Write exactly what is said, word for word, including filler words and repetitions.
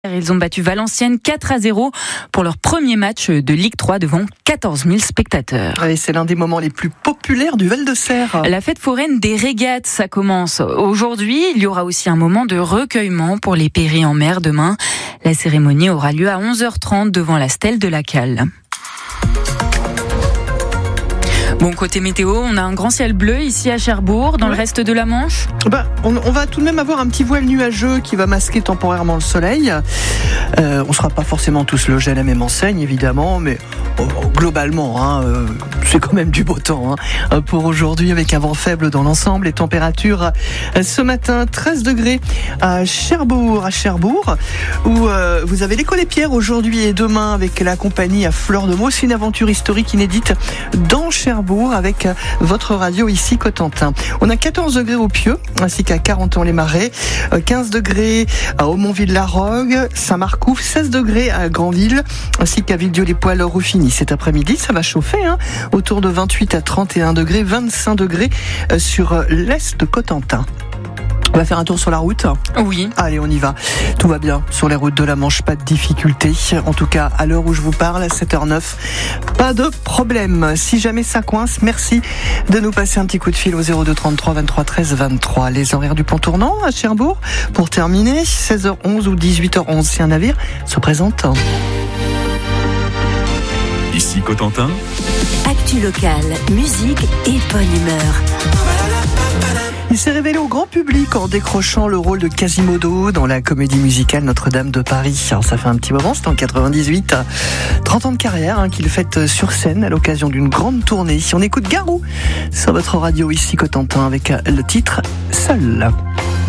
Ils ont battu Valenciennes quatre à zéro pour leur premier match de Ligue trois devant quatorze mille spectateurs. Et c'est l'un des moments les plus populaires du Val-de-Serre. La fête foraine des régates, ça commence aujourd'hui. Il y aura aussi un moment de recueillement pour les périls en mer demain. La cérémonie aura lieu à onze heures trente devant la stèle de la Cale. Bon, côté météo, on a un grand ciel bleu ici à Cherbourg. Dans ouais. le reste de la Manche, bah, on, on va tout de même avoir un petit voile nuageux qui va masquer temporairement le soleil. Euh, on ne sera pas forcément tous logés à la même enseigne, évidemment, mais oh, globalement, hein, euh, c'est quand même du beau temps hein, pour aujourd'hui, avec un vent faible dans l'ensemble. Les températures euh, ce matin, treize degrés à Cherbourg, à Cherbourg, où euh, vous avez l'écho des pierres aujourd'hui et demain avec la compagnie à Fleur de Meaux. C'est une aventure historique inédite dans Cherbourg, avec votre radio ici Cotentin. On a quatorze degrés au Pieux, ainsi qu'à Carentan-les-Marais, quinze degrés à Aumont-Ville-la-Rogue, Saint-Marcouf, seize degrés à Granville, ainsi qu'à Villedieu-les-Poils-Ruffigny. Cet après-midi, ça va chauffer, hein, autour de vingt-huit à trente et un degrés, vingt-cinq degrés sur l'est de Cotentin. On va faire un tour sur la route. Oui. Allez, on y va. Tout va bien sur les routes de la Manche, pas de difficultés. En tout cas, à l'heure où je vous parle, à sept heures neuf, pas de problème. Si jamais ça coince, merci de nous passer un petit coup de fil au zéro deux trente-trois vingt-trois treize vingt-trois. Les horaires du pont tournant à Cherbourg, pour terminer, seize heures onze ou dix-huit heures onze, si un navire se présente. Ici Cotentin. Actu locale, musique et bonne humeur. Il s'est révélé au grand public en décrochant le rôle de Quasimodo dans la comédie musicale Notre-Dame de Paris. Alors ça fait un petit moment, c'était en quatre-vingt-dix-huit. trente ans de carrière hein, qu'il fait sur scène à l'occasion d'une grande tournée. Si on écoute Garou sur votre radio ici Cotentin avec le titre Seul.